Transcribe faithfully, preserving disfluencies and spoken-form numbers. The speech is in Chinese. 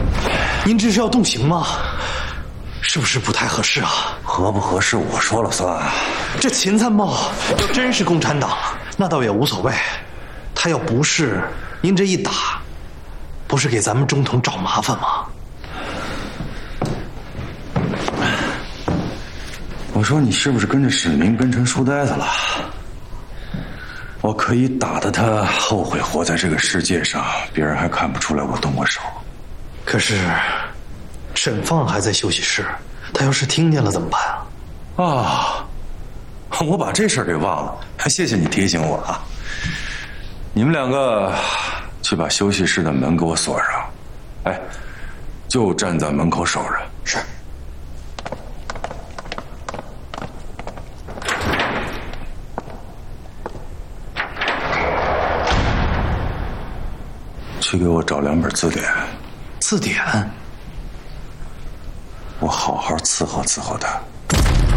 您这是要动刑吗？是不是不太合适啊？ 合不合适我说了算。 这秦参谋要真是共产党，那倒也无所谓。他要不是，您这一打，不是给咱们中统找麻烦吗？ 我说你是不是跟着史明跟成书呆子了？我可以打得他后悔活在这个世界上，别人还看不出来我动过手。 可是，沈放还在休息室，他要是听见了怎么办啊？ 啊，我把这事儿给忘了，还谢谢你提醒我啊。你们两个去把休息室的门给我锁上，哎，就站在门口守着。 是。 去给我找两本字典。 字典？ 我好好伺候伺候他。